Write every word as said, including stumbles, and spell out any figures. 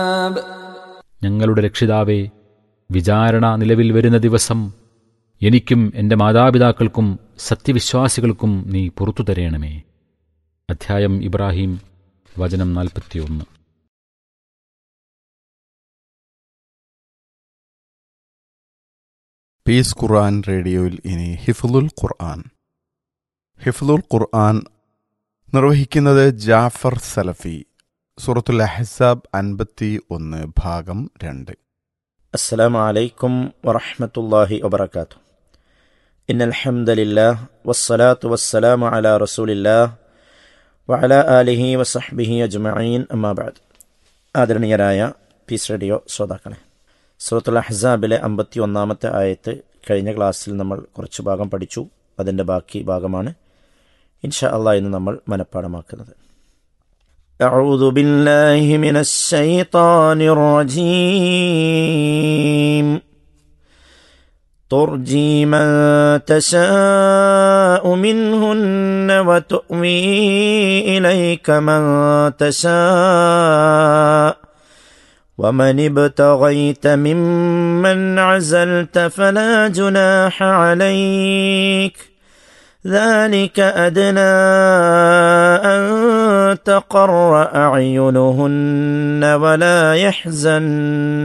ഞങ്ങളുടെ രക്ഷിതാവേ, വിചാരണ നിലവിൽ വരുന്ന ദിവസം എനിക്കും എൻ്റെ മാതാപിതാക്കൾക്കും സത്യവിശ്വാസികൾക്കും നീ പുറത്തു തരേണമേ. അധ്യായം ഇബ്രാഹിം, വചനം നാൽപ്പത്തിയൊന്ന്. പീസ് ഖുർആൻ റേഡിയോയിൽ ഇനി ഹിഫ്ളുൽ ഖുർആൻ. ഹിഫ്ളുൽ ഖുർആൻ നിർവഹിക്കുന്നത് ജാഫർ സലഫി. സൂറത്തുൽ അഹ്സാബ് അൻപത്തി ഒന്ന്, ഭാഗം രണ്ട്. അസ്സലാമു അലൈക്കും വറഹ്മത്തുള്ളാഹി വബറകാതുഹു. ഇന്നൽ ഹംദലില്ലാഹ് വസ്സലാത്തു വസ്സലാമു അലാ റസൂലില്ലാഹ് വഅലാ ആലിഹി വസഹ്ബിഹി അജ്മഈൻ. അമ്മാ ബഅദ്. ആദരണീയരായ പീസ് റേഡിയോ ശ്രോതാക്കളെ, സൂറത്തുൽ അഹ്സാബിലെ അമ്പത്തി ഒന്നാമത്തെ ആയത്ത് കഴിഞ്ഞ ക്ലാസ്സിൽ നമ്മൾ കുറച്ച് ഭാഗം പഠിച്ചു. അതിൻ്റെ ബാക്കി ഭാഗമാണ് ഇൻഷാ അല്ലാഹ് ഇന്ന് നമ്മൾ മനഃപ്പാഠമാക്കുന്നത്. أعوذ بالله من الشيطان الرجيم. ترجي من تشاء منهن وتؤوي إليك من تشاء ومن ابتغيت ممن عزلت فلا جناح عليك ذلك أدنى أن تقر أعينهن ولا يحزن